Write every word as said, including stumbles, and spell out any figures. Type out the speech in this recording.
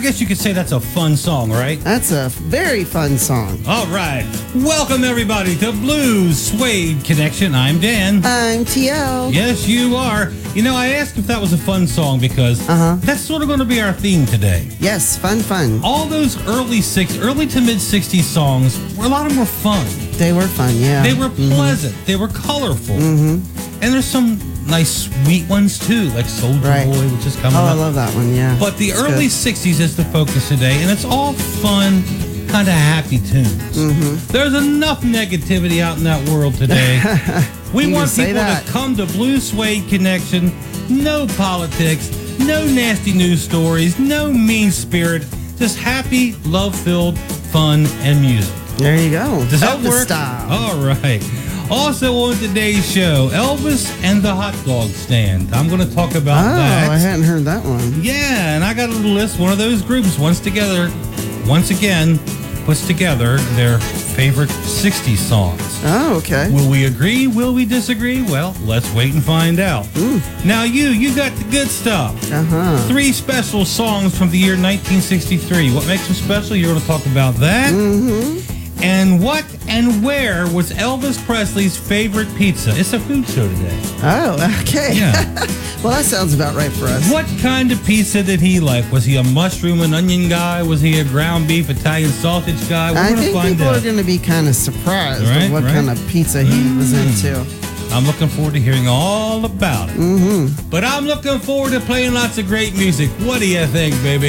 guess you could say that's a fun song, right? That's a very fun song. All right. Welcome, everybody, to Blues Suede Connection. I'm Dan. I'm T L. Yes, you are. You know, I asked if that was a fun song because Uh-huh. that's sort of going to be our theme today. Yes, fun, fun. All those early six, early to mid sixties songs, a lot of them were fun. They were fun, yeah. They were pleasant. Mm-hmm. They were colorful. Mm-hmm. And there's some nice, sweet ones, too, like Soldier Right. Boy, which is coming Oh, up. I love that one, yeah. But the It's early good. sixties is the focus today, and it's all fun, kind of happy tunes. Mm-hmm. There's enough negativity out in that world today. We You want can say people that. to come to Blue Suede Connection. No politics, no nasty news stories, no mean spirit, just happy, love-filled fun and music. There you go. Does that Elvis work? style. All right. Also on today's show, Elvis and the Hot Dog Stand. I'm going to talk about Oh, that. I hadn't heard that one. Yeah, and I got a little list. One of those groups, once together, once again, puts together their favorite sixties songs. Oh, okay. Will we agree? Will we disagree? Well, let's wait and find out. Ooh. Now, you, you got the good stuff. Uh-huh. Three special songs from the year nineteen sixty-three. What makes them special? You're going to talk about that. Mm-hmm. And what and where was Elvis Presley's favorite pizza? It's a food show today. Oh, okay. Yeah. Well, that sounds about right for us. What kind of pizza did he like? Was he a mushroom and onion guy? Was he a ground beef Italian sausage guy? We're I going to think find people out. are going to be kind of surprised Right, at what right. kind of pizza he was into. I'm looking forward to hearing all about it. Mm-hmm. But I'm looking forward to playing lots of great music. What do you think, baby?